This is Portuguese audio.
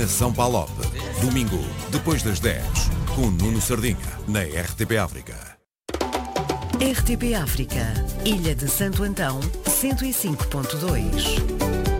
Nação Palop. Domingo, depois das 10, com Nuno Sardinha, na RTP África. RTP África, Ilha de Santo Antão, 105.2.